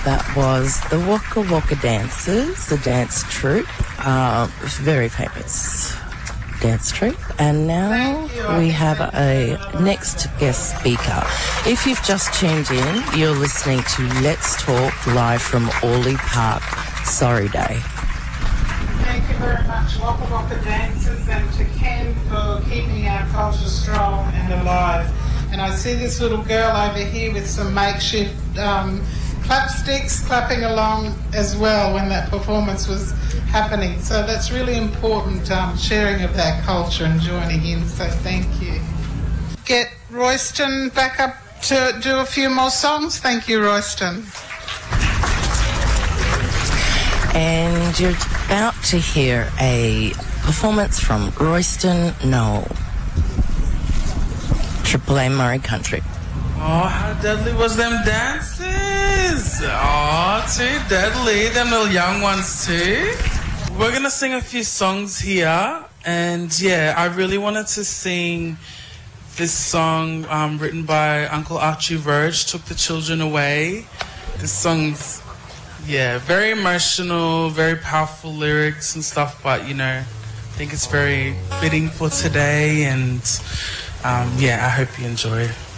That was the Waka Waka Dancers, the dance troupe, very famous dance troupe. And now we have a next guest speaker. If you've just tuned in, you're listening to Let's Talk live from Orley Park, Sorry Day. Thank you very much, Waka Waka Dancers, and to Ken for keeping our culture strong and alive. And I see this little girl over here with some makeshift clapsticks clapping along as well when that performance was happening. So that's really important, sharing of that culture and joining in. So thank you. Get Royston back up to do a few more songs. Thank you, Royston. And you're about to hear a performance from Royston Noel, Triple A Murray Country. Oh, how deadly was them dances? Oh, too deadly. Them little young ones too. We're going to sing a few songs here. And yeah, I really wanted to sing this song written by Uncle Archie Verge, Took the Children Away. This song's, yeah, very emotional, very powerful lyrics and stuff. But, you know, I think it's very fitting for today. And yeah, I hope you enjoy it.